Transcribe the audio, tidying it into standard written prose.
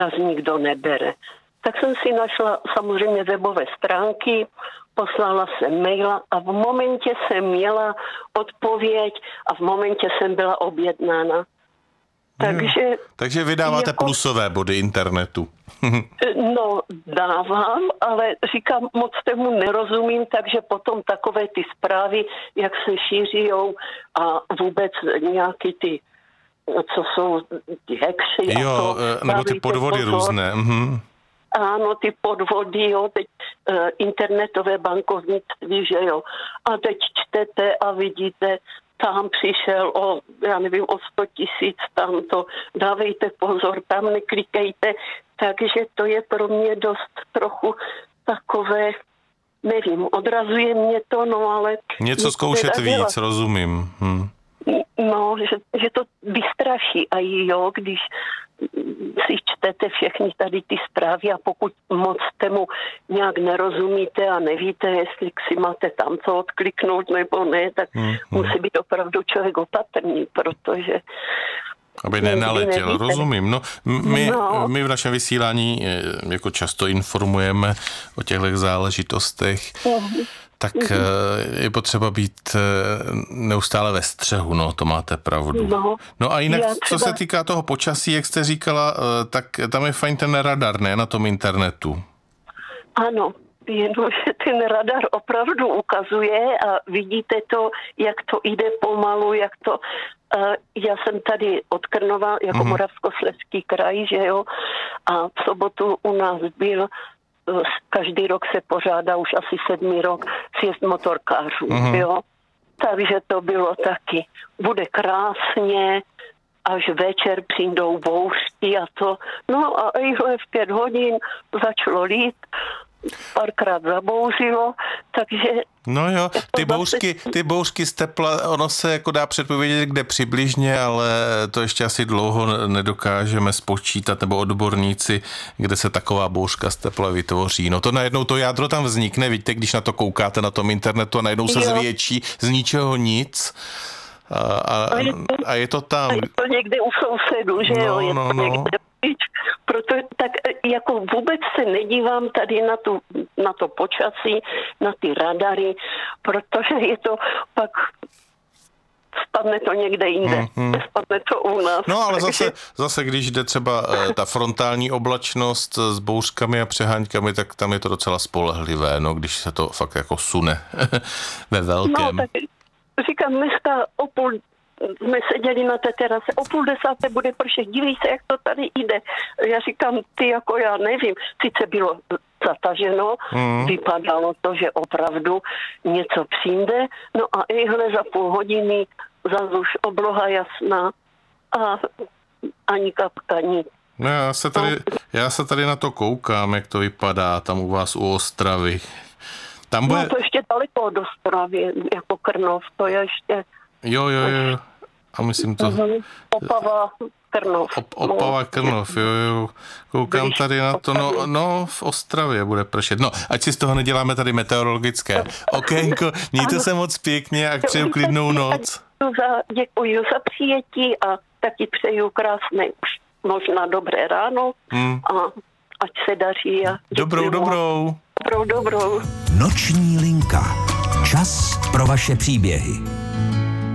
nás nikdo nebere. Tak jsem si našla samozřejmě webové stránky, poslala jsem maila a v momentě jsem měla odpověď a v momentě jsem byla objednána. Takže vydáváte plusové body internetu. No, dávám, ale říkám, moc tomu nerozumím, takže potom takové ty zprávy, jak se šířijou a vůbec nějaký ty, co jsou ty hexy. Jo, nebo ty podvody různé. Ano, ty podvody, jo, teď internetové bankovnictví, že jo. A teď čtete a vidíte, tam přišel o 100 000, tam to, dávejte pozor, tam neklikejte. Takže to je pro mě dost trochu takové, nevím, odrazuje mě to, no ale... Něco zkoušet víc, rozumím. No, že to vystraší a jo, když si čtete všechny tady ty zprávy a pokud moc tomu nějak nerozumíte a nevíte, jestli si máte tam co odkliknout nebo ne, tak musí být opravdu člověk opatrný, protože... Aby nenaletěl, rozumím. No, my v našem vysílání jako často informujeme o těchto záležitostech, tak je potřeba být neustále ve střehu, no, to máte pravdu. No a jinak, co se týká toho počasí, jak jste říkala, tak tam je fajn ten radar, ne, na tom internetu. Ano, jenomže ten radar opravdu ukazuje a vidíte to, jak to jde pomalu, jak to... Já jsem tady od Krnova, jako Moravskoslezský kraj, že jo, a v sobotu u nás byl, každý rok se pořádá už asi 7. rok, sjezd motorkářů, jo. Takže to bylo taky. Bude krásně, až večer přijdou bouřky a to. No a v 5 hodin začalo lít, párkrát zabouřilo, takže... No jo, ty bouřky z tepla, ono se jako dá předpovědět, kde přibližně, ale to ještě asi dlouho nedokážeme spočítat, nebo odborníci, kde se taková bouřka z tepla vytvoří. No to najednou to jádro tam vznikne, vidíte, když na to koukáte na tom internetu a najednou se zvětší z ničeho nic. A je to tam. A je to někde u sousedů, že jo? Je to někde. Proto tak jako vůbec se nedívám tady na to počasí, na ty radary, protože je to pak spadne to někde jinde, spadne to u nás. No ale zase když jde třeba ta frontální oblačnost s bouřkami a přeháňkami, tak tam je to docela spolehlivé, no, když se to fakt jako sune ve velkém. No tak říkám, dneska jsme seděli na té terase, o 9:30 bude pršet, diví se, jak to tady jde. Já říkám, já nevím, sice bylo zataženo, vypadalo to, že opravdu něco přijde, no a za půl hodiny zase už obloha jasná a ani kapka, nic. No já se tady na to koukám, jak to vypadá tam u vás u Ostravy. Tam bude... No to ještě daleko od Ostravy, jako Krnov, to je ještě... Jo. A myslím to... Opava, Krnov. Opava, Krnov, jo. Koukám tady na to, no v Ostravě bude pršet. No, ať si z toho neděláme tady meteorologické okénko. Mějte se moc pěkně a přeju klidnou noc. Děkuji za přijetí a taky přeju krásné už možná dobré ráno a ať se daří. Dobrou. Dobrou. Noční linka. Čas pro vaše příběhy.